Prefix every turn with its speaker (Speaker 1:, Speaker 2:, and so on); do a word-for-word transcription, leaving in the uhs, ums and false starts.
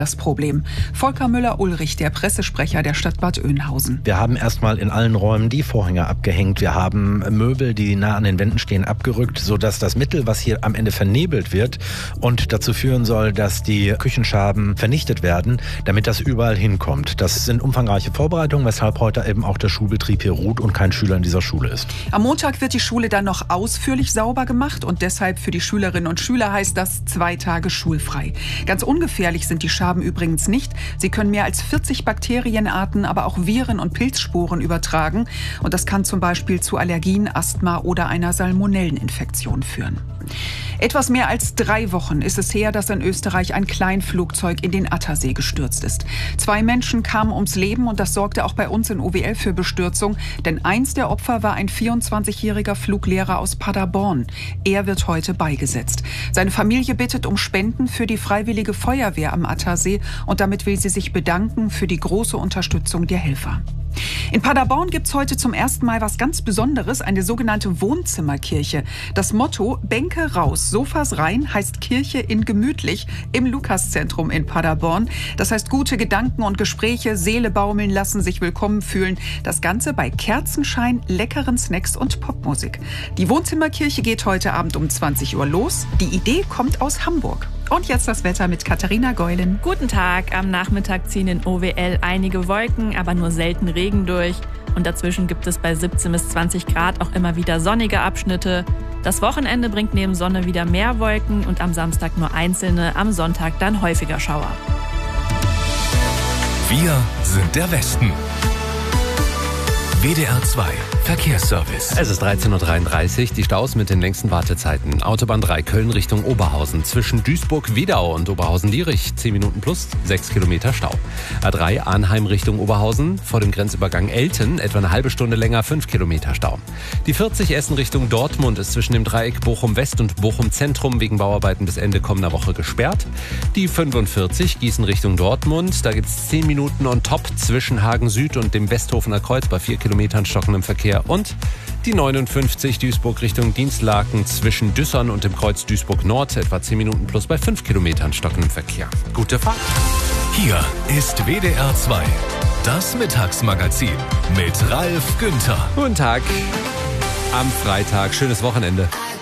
Speaker 1: Das Problem. Volker Müller-Ulrich, der Pressesprecher der Stadt Bad Oeynhausen.
Speaker 2: Wir haben erstmal in allen Räumen die Vorhänge abgehängt. Wir haben Möbel, die nah an den Wänden stehen, abgerückt, sodass das Mittel, was hier am Ende vernebelt wird und dazu führen soll, dass die Küchenschaben vernichtet werden, damit das überall hinkommt. Das sind umfangreiche Vorbereitungen, weshalb heute eben auch der Schulbetrieb hier ruht und kein Schüler in dieser Schule ist.
Speaker 1: Am Montag wird die Schule dann noch ausführlich sauber gemacht und deshalb für die Schülerinnen und Schüler heißt das zwei Tage schulfrei. Ganz ungefährlich sind die Schaben übrigens nicht. Sie können mehr als vierzig Bakterienarten, aber auch Viren und Pilzsporen übertragen. Und das kann zum Beispiel zu Allergien, Asthma oder einer Salmonelleninfektion führen. Etwas mehr als drei Wochen ist es her, dass in Österreich ein Kleinflugzeug in den Attersee gestürzt ist. Zwei Menschen kamen ums Leben und das sorgte auch bei uns in O W L für Bestürzung. Denn eins der Opfer war ein vierundzwanzigjähriger Fluglehrer aus Paderborn. Er wird heute beigesetzt. Seine Familie bittet um Spenden für die Freiwillige Feuerwehr am Attersee und damit will sie sich bedanken für die große Unterstützung der Helfer. In Paderborn gibt es heute zum ersten Mal was ganz Besonderes, eine sogenannte Wohnzimmerkirche. Das Motto Bänke raus, Sofas rein heißt Kirche in gemütlich im Lukaszentrum in Paderborn. Das heißt gute Gedanken und Gespräche, Seele baumeln lassen, sich willkommen fühlen. Das Ganze bei Kerzenschein, leckeren Snacks und Popmusik. Die Wohnzimmerkirche geht heute Abend um zwanzig Uhr los. Die Idee kommt aus Hamburg. Und jetzt das Wetter mit Katharina Geulen.
Speaker 3: Guten Tag. Am Nachmittag ziehen in O W L einige Wolken, aber nur selten Regen durch. Und dazwischen gibt es bei siebzehn bis zwanzig Grad auch immer wieder sonnige Abschnitte. Das Wochenende bringt neben Sonne wieder mehr Wolken und am Samstag nur einzelne, am Sonntag dann häufiger Schauer.
Speaker 4: Wir sind der Westen. W D R zwei Verkehrsservice.
Speaker 5: Es ist dreizehn Uhr dreiunddreißig, die Staus mit den längsten Wartezeiten. Autobahn drei Köln Richtung Oberhausen. Zwischen Duisburg-Wiedau und Oberhausen-Lierich zehn Minuten plus sechs Kilometer Stau. A drei Arnheim Richtung Oberhausen. Vor dem Grenzübergang Elten etwa eine halbe Stunde länger, fünf Kilometer Stau. Die vierzig Essen Richtung Dortmund ist zwischen dem Dreieck Bochum-West und Bochum-Zentrum wegen Bauarbeiten bis Ende kommender Woche gesperrt. Die fünfundvierzig Gießen Richtung Dortmund. Da gibt es zehn Minuten on top zwischen Hagen Süd und dem Westhofener Kreuz bei vier Kilometern stockendem Verkehr. Und die neunundfünfzig Duisburg Richtung Dienstlaken zwischen Düssern und dem Kreuz Duisburg Nord etwa zehn Minuten plus bei fünf Kilometern stockendem Verkehr. Gute Fahrt.
Speaker 4: Hier ist W D R zwei, das Mittagsmagazin mit Ralf Günther.
Speaker 5: Guten Tag am Freitag. Schönes Wochenende.